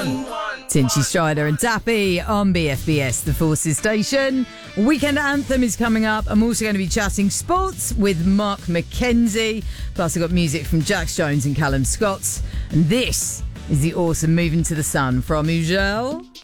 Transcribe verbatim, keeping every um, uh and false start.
one. Tinchy Strider and Daffy on B F B S, the Forces station. Weekend Anthem is coming up. I'm also going to be chatting sports with Mark McKenzie. Plus, I've got music from Jax Jones and Callum Scott. And this is the awesome Moving to the Sun from Ugel.